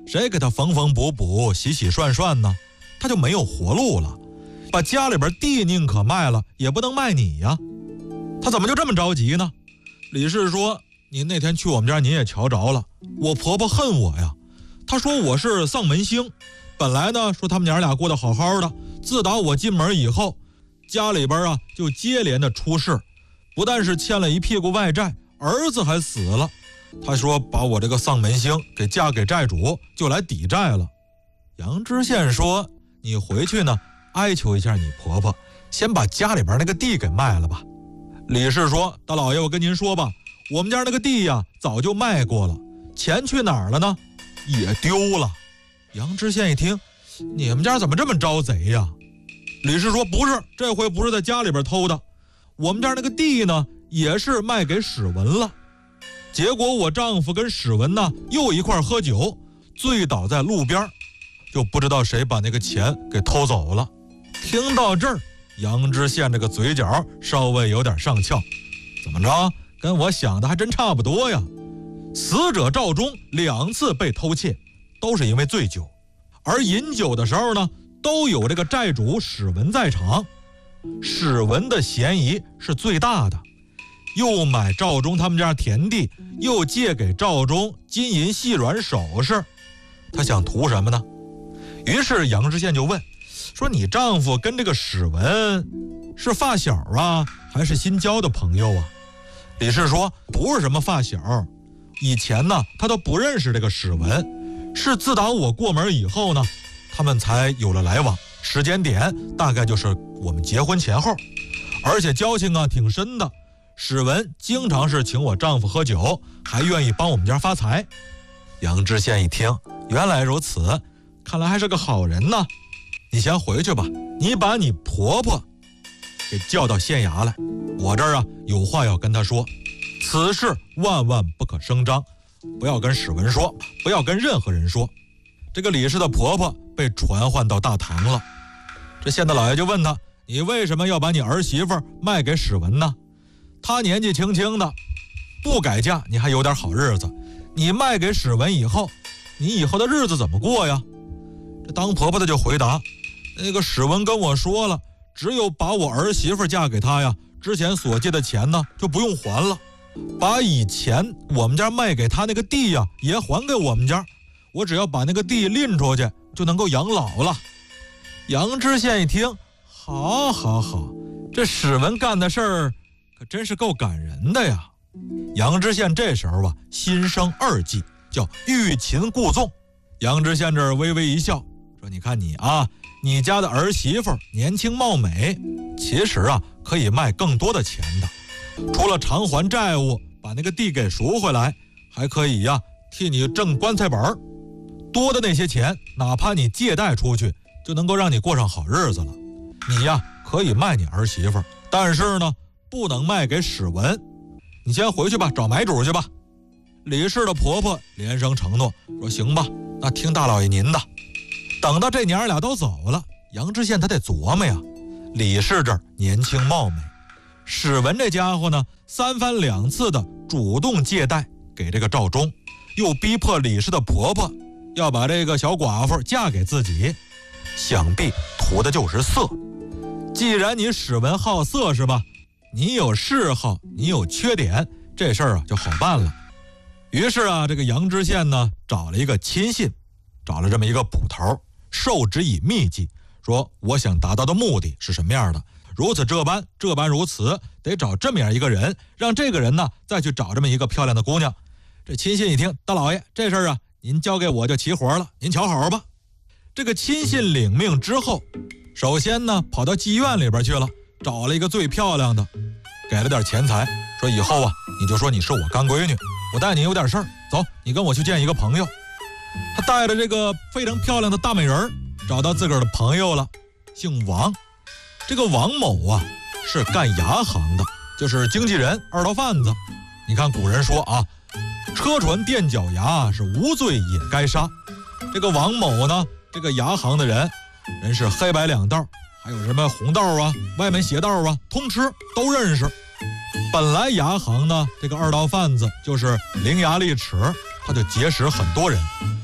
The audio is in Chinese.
谁给他缝缝补补、洗洗涮涮呢？他就没有活路了。把家里边地宁可卖了，也不能卖你呀。他怎么就这么着急呢？李氏说：您那天去我们家，您也瞧着了，我婆婆恨我呀。她说我是丧门星，本来呢说他们娘俩过得好好的，自打我进门以后，家里边啊就接连的出事，不但是欠了一屁股外债，儿子还死了。她说把我这个丧门星给嫁给债主，就来抵债了。杨知县说：你回去呢哀求一下你婆婆，先把家里边那个地给卖了吧。李氏说：大老爷，我跟您说吧，我们家那个地呀早就卖过了，钱去哪儿了呢？也丢了。杨知县一听，你们家怎么这么招贼呀？李氏说：不是，这回不是在家里边偷的，我们家那个地呢也是卖给史文了。结果我丈夫跟史文呢又一块喝酒，醉倒在路边，就不知道谁把那个钱给偷走了。听到这儿，杨知县这个嘴角稍微有点上翘，怎么着，跟我想的还真差不多呀。死者赵忠2次被偷窃，都是因为醉酒，而饮酒的时候呢都有这个债主史文在场。史文的嫌疑是最大的，又买赵忠他们家田地，又借给赵忠金银细软首饰，他想图什么呢？于是杨知县就问说：你丈夫跟这个史文是发小啊，还是新交的朋友啊？李氏说：不是什么发小，以前呢他都不认识这个史文，是自打我过门以后呢，他们才有了来往，时间点大概就是我们结婚前后，而且交情啊挺深的。史文经常是请我丈夫喝酒，还愿意帮我们家发财。杨知县一听，原来如此，看来还是个好人呢。你先回去吧，你把你婆婆给叫到县衙来，我这儿啊有话要跟她说。此事万万不可声张，不要跟史文说，不要跟任何人说。这个李氏的婆婆被传唤到大堂了。这县大老爷就问她：你为什么要把你儿媳妇卖给史文呢？她年纪轻轻的，不改嫁你还有点好日子，你卖给史文以后，你以后的日子怎么过呀？这当婆婆的就回答：那个史文跟我说了，只有把我儿媳妇嫁给他呀，之前所借的钱呢就不用还了，把以前我们家卖给他那个地呀也还给我们家，我只要把那个地拎出去就能够养老了。杨知县一听，好，这史文干的事儿可真是够感人的呀。杨知县这时候啊心生2计，叫欲擒故纵。杨知县这儿微微一笑，说：你看你啊，你家的儿媳妇年轻貌美，其实啊可以卖更多的钱的，除了偿还债务，把那个地给赎回来，还可以呀替你挣棺材本儿。多的那些钱，哪怕你借贷出去，就能够让你过上好日子了。你呀可以卖你儿媳妇，但是呢不能卖给史文。你先回去吧，找买主去吧。李氏的婆婆连声承诺，说行吧，那听大老爷您的。等到这娘俩都走了，杨知县他得琢磨呀。李氏这儿年轻貌美，史文这家伙呢3番2次的主动借贷给这个赵忠，又逼迫李氏的婆婆要把这个小寡妇嫁给自己，想必图的就是色。既然你史文好色是吧，你有嗜好，你有缺点，这事儿啊就好办了。于是啊这个杨知县呢找了一个亲信，找了这么一个捕头，授之以秘籍，说我想达到的目的是什么样的，如此这般如此，得找这么样一个人，让这个人呢再去找这么一个漂亮的姑娘。这亲信一听，大老爷这事儿啊您交给我就齐活了，您瞧好吧。这个亲信领命之后，首先呢跑到妓院里边去了，找了一个最漂亮的，给了点钱财，说以后啊你就说你是我干闺女，我带你有点事儿，走，你跟我去见一个朋友。他带着这个非常漂亮的大美人找到自个儿的朋友了，姓王。这个王某啊是干牙行的，就是经纪人、二道贩子。你看古人说啊，车船垫脚牙是无罪也该杀。这个王某呢，这个牙行的人是黑白两道，还有什么红道啊、外面斜道啊，通吃都认识。本来牙行呢，这个二道贩子就是伶牙俐齿，他就结识很多人。